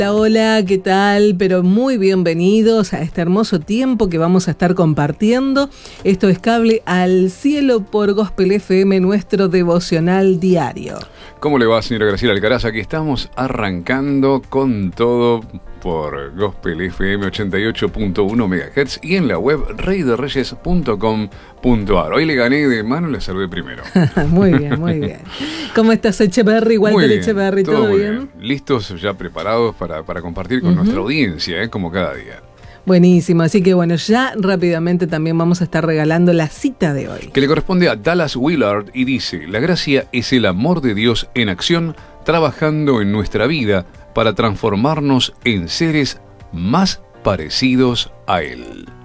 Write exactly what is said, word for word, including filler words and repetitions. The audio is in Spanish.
Hola, hola, ¿qué tal? Pero muy bienvenidos a este hermoso tiempo que vamos a estar compartiendo. Esto es Cable al Cielo por Gospel F M, nuestro devocional diario. ¿Cómo le va, señora Graciela Alcaraz? Aquí estamos arrancando con todo por Gospel F M ochenta y ocho punto uno megahertz y en la web rey de reyes punto com punto a r. Hoy le gané de mano y le salvé primero. Muy bien, muy bien. ¿Cómo estás, Echeverry? Walter Echeverry, ¿todo, ¿todo bien? bien? Listos, ya preparados para, para compartir con uh-huh. nuestra audiencia, ¿eh? Como cada día. Buenísimo, así que bueno, ya rápidamente también vamos a estar regalando la cita de hoy. Que le corresponde a Dallas Willard y dice: la gracia es el amor de Dios en acción, trabajando en nuestra vida para transformarnos en seres más parecidos a Él.